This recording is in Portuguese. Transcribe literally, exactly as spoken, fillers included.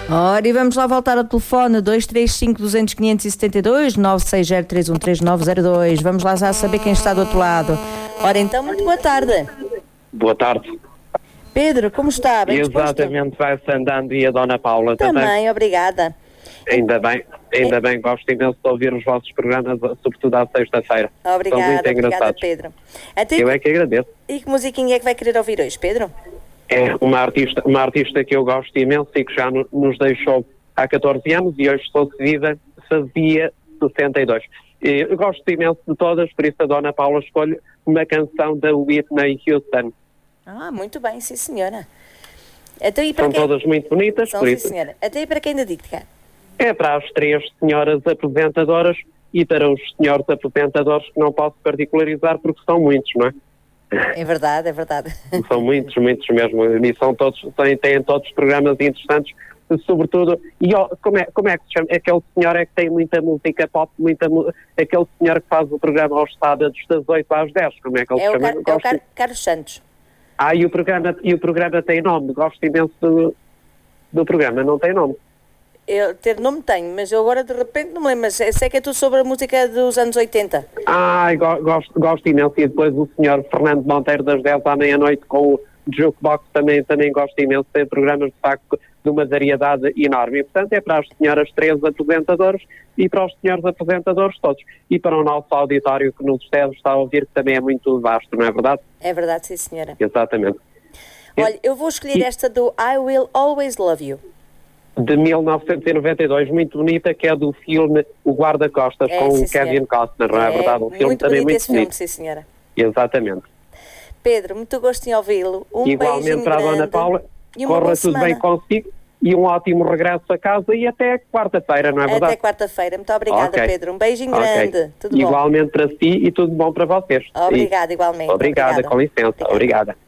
Ora, e vamos lá voltar ao telefone dois três cinco, duzentos, quinhentos e setenta e dois, nove seis zero três um três nove zero dois. Vamos lá já saber quem está do outro lado. Ora, então, muito boa tarde. Boa tarde. Pedro, como está? Bem Exatamente, vai-se andando e a Dona Paula também. Também, obrigada. Ainda bem, ainda bem, gosto imenso de ouvir os vossos programas, sobretudo à sexta-feira. Obrigada, São muito obrigada, engraçados. Pedro. Até Eu é que agradeço. E que musiquinha é que vai querer ouvir hoje, Pedro? É uma artista, uma artista que eu gosto imenso e que já no, nos deixou há catorze anos e hoje estou viva, fazia sessenta e dois. E eu gosto imenso de todas, por isso a Dona Paula escolhe uma canção da Whitney Houston. Ah, muito bem, sim senhora. Até aí para São quem... todas muito bonitas, São, por sim isso senhora. Até aí para quem dedica? é para as três senhoras apresentadoras e para os senhores apresentadores que não posso particularizar porque são muitos, não é? É verdade, é verdade. São muitos, muitos mesmo, e são todos, têm, têm todos programas interessantes, sobretudo, e ó, como, é, como é que se chama? Aquele senhor é que tem muita música pop, muita, aquele senhor que faz o programa aos sábados das oito às dez, como é que ele É se o, chama? Car é o Car Carlos Santos. Ah, e o programa, e o programa tem nome, gosto imenso do, do programa, não tem nome. Eu, ter nome tenho, mas eu agora de repente não me lembro, mas sei que é tudo sobre a música dos anos oitenta. Ah, go gosto, gosto imenso, e depois o senhor Fernando Monteiro das dez à meia-noite com o Jukebox também, também gosto imenso, tem programas de facto de uma variedade enorme, e portanto é para as senhoras três apresentadoras e para os senhores apresentadores todos, e para o nosso auditório que nos está a ouvir, que também é muito vasto, não é verdade? É verdade, sim senhora. Exatamente. Olha, eu vou escolher e... esta do I Will Always Love You. De mil novecentos e noventa e dois, muito bonita, que é do filme O Guarda-Costas, é, com sim, o Kevin Costner, não é, é verdade? Um filme muito também muito esse bonito. filme, sim senhora. Exatamente. Pedro, muito gosto em ouvi-lo. Um igualmente para a Dona Paula, corra tudo semana. bem consigo e um ótimo regresso a casa e até quarta-feira, não é verdade? Até quarta-feira. Muito obrigada, okay. Pedro. Um beijinho okay. grande. Tudo igualmente bom? para si e tudo bom para vocês. Obrigada, igualmente. Obrigada, Obrigada. com licença. Obrigada. Obrigada.